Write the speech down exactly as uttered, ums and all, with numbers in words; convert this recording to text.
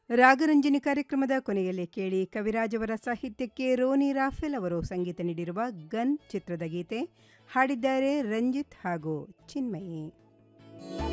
ರಾಗರಂಜನಿ ಕಾರ್ಯಕ್ರಮದ ಕೊನೆಯಲ್ಲಿ ಕೇಳಿ ಕವಿರಾಜ್ ಅವರ ಸಾಹಿತ್ಯಕ್ಕೆ ರೋನಿ ರಾಫೆಲ್ ಅವರು ಸಂಗೀತ ನೀಡಿರುವ ಗನ್ ಚಿತ್ರದ ಗೀತೆ. ಹಾಡಿದ್ದಾರೆ ರಂಜಿತ್ ಹಾಗೂ ಚಿನ್ಮಯಿ.